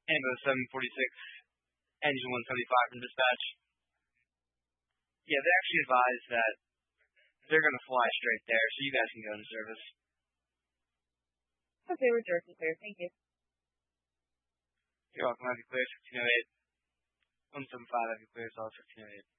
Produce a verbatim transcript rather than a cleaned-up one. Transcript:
Ambos seven forty-six, engine one seventy-five from dispatch. Yeah, they actually advised that they're going to fly straight there, so you guys can go into service. Okay, we're direct and clear. Thank you. You're welcome. Have you cleared fifteen oh eight. one seventy-five, have you cleared, all fifteen oh eight.